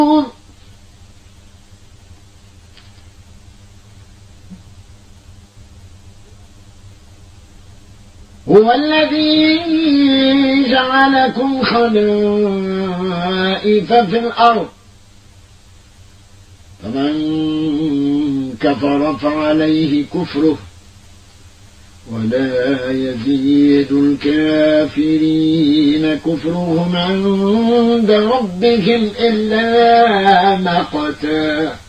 هو الذي جعلكم خلائف في الأرض فمن كفر فعليه كفره ولا يزيد الكافرين كفرهم عند ربهم إلا مقتا